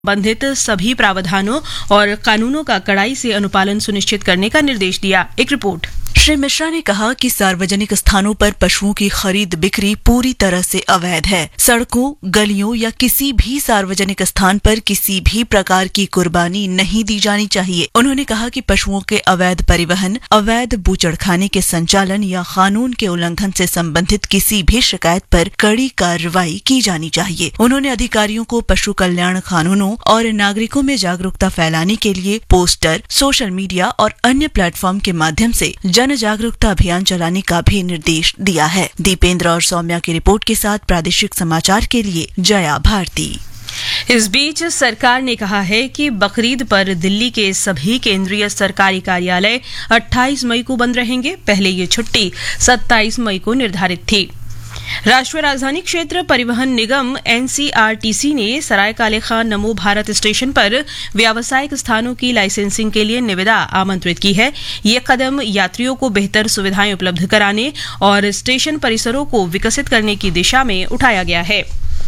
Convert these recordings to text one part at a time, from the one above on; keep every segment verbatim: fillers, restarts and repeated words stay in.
संबंधित सभी प्रावधानों और कानूनों का कड़ाई से अनुपालन सुनिश्चित करने का निर्देश दिया। एक रिपोर्ट। श्री मिश्रा ने कहा कि सार्वजनिक स्थानों पर पशुओं की खरीद बिक्री पूरी तरह से अवैध है। सड़कों, गलियों या किसी भी सार्वजनिक स्थान पर किसी भी प्रकार की कुर्बानी नहीं दी जानी चाहिए। उन्होंने कहा कि पशुओं के अवैध परिवहन, अवैध बूचड़खाने के संचालन या कानून के उल्लंघन से संबंधित किसी भी शिकायत पर कड़ी कार्रवाई की जानी चाहिए। उन्होंने अधिकारियों को पशु कल्याण कानूनों और नागरिकों में जागरूकता फैलाने के लिए पोस्टर, सोशल मीडिया और अन्य प्लेटफॉर्म के माध्यम से जन जागरूकता अभियान चलाने का भी निर्देश दिया है। दीपेंद्र और सौम्या की रिपोर्ट के साथ प्रादेशिक समाचार के लिए जया भारती। इस बीच सरकार ने कहा है कि बकरीद पर दिल्ली के सभी केंद्रीय सरकारी कार्यालय अट्ठाईस मई को बंद रहेंगे। पहले ये छुट्टी सत्ताईस मई को निर्धारित थी। राष्ट्रीय राजधानी क्षेत्र परिवहन निगम N C R T C ने सराय काले खान नमो भारत स्टेशन पर व्यावसायिक स्थानों की लाइसेंसिंग के लिए निविदा आमंत्रित की है। ये कदम यात्रियों को बेहतर सुविधाएं उपलब्ध कराने और स्टेशन परिसरों को विकसित करने की दिशा में उठाया गया है।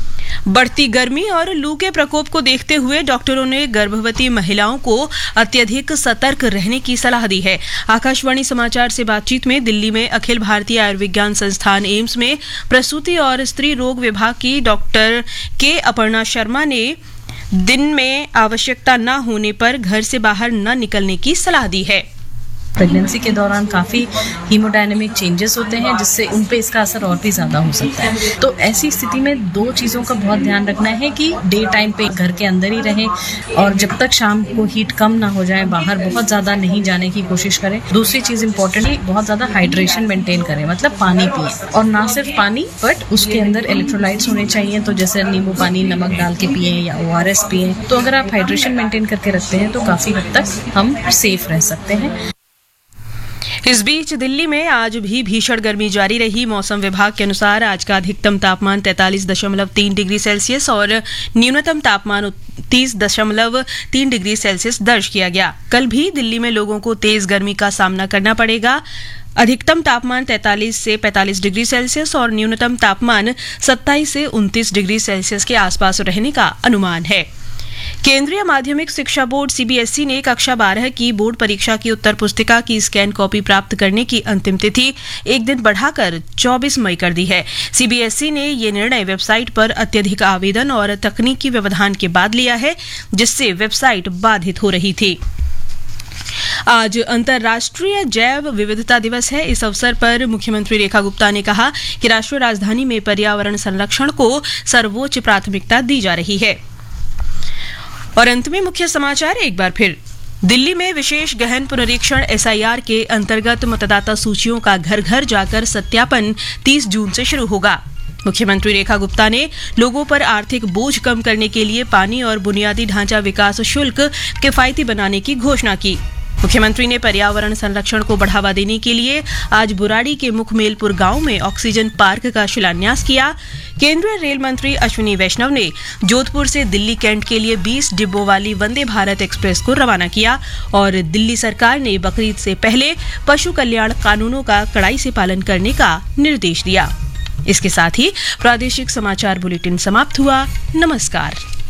बढ़ती गर्मी और लू के प्रकोप को देखते हुए डॉक्टरों ने गर्भवती महिलाओं को अत्यधिक सतर्क रहने की सलाह दी है। आकाशवाणी समाचार से बातचीत में दिल्ली में अखिल भारतीय आयुर्विज्ञान संस्थान एम्स में प्रसूति और स्त्री रोग विभाग की डॉक्टर के अपर्णा शर्मा ने दिन में आवश्यकता न होने पर घर से बाहर न निकलने की सलाह दी है। प्रेगनेंसी के दौरान काफ़ी हीमोडायनेमिक चेंजेस होते हैं जिससे उन पे इसका असर और भी ज़्यादा हो सकता है। तो ऐसी स्थिति में दो चीज़ों का बहुत ध्यान रखना है कि डे टाइम पे घर के अंदर ही रहें और जब तक शाम को हीट कम ना हो जाए बाहर बहुत ज़्यादा नहीं जाने की कोशिश करें। दूसरी चीज़ इंपॉर्टेंटली बहुत ज़्यादा हाइड्रेशन मेंटेन करें, मतलब पानी पिए और ना सिर्फ पानी बट उसके अंदर इलेक्ट्रोलाइट्स होने चाहिए। तो जैसे नींबू पानी नमक डाल के पिए या ओ आर एस पिए। तो अगर आप हाइड्रेशन मेंटेन करके रखते हैं तो काफ़ी हद तक हम सेफ रह सकते हैं। इस बीच दिल्ली में आज भी भीषण गर्मी जारी रही। मौसम विभाग के अनुसार आज का अधिकतम तापमान तैंतालीस दशमलव तीन डिग्री सेल्सियस और न्यूनतम तापमान तीस दशमलव तीन डिग्री सेल्सियस दर्ज किया गया। कल भी दिल्ली में लोगों को तेज गर्मी का सामना करना पड़ेगा। अधिकतम तापमान तैंतालीस से पैंतालीस डिग्री सेल्सियस और न्यूनतम तापमान सत्ताईस से उनतीस डिग्री सेल्सियस के आसपास रहने का अनुमान है। केंद्रीय माध्यमिक शिक्षा board C B S E ने कक्षा बारह की बोर्ड परीक्षा की उत्तर पुस्तिका की स्कैन कॉपी प्राप्त करने की अंतिम तिथि एक दिन बढ़ाकर चौबीस मई कर दी है। सी बी एस ई ने ये निर्णय वेबसाइट पर अत्यधिक आवेदन और तकनीकी व्यवधान के बाद लिया है, जिससे वेबसाइट बाधित हो रही थी। आज अंतर्राष्ट्रीय जैव विविधता दिवस है। इस अवसर पर मुख्यमंत्री रेखा गुप्ता ने कहा कि राष्ट्रीय राजधानी में पर्यावरण संरक्षण को सर्वोच्च प्राथमिकता दी जा रही है। और अंत में मुख्य समाचार एक बार फिर। दिल्ली में विशेष गहन पुनरीक्षण एस आई आर के अंतर्गत मतदाता सूचियों का घर घर जाकर सत्यापन तीस जून से शुरू होगा। मुख्यमंत्री रेखा गुप्ता ने लोगों पर आर्थिक बोझ कम करने के लिए पानी और बुनियादी ढांचा विकास शुल्क किफायती बनाने की घोषणा की। मुख्यमंत्री ने पर्यावरण संरक्षण को बढ़ावा देने के लिए आज बुराड़ी के मुखमेलपुर गांव में ऑक्सीजन पार्क का शिलान्यास किया। केंद्रीय रेल मंत्री अश्विनी वैष्णव ने जोधपुर से दिल्ली कैंट के लिए बीस डिब्बों वाली वंदे भारत एक्सप्रेस को रवाना किया। और दिल्ली सरकार ने बकरीद से पहले पशु कल्याण कानूनों का कड़ाई से पालन करने का निर्देश दिया। इसके साथ ही प्रादेशिक समाचार बुलेटिन समाप्त हुआ। नमस्कार।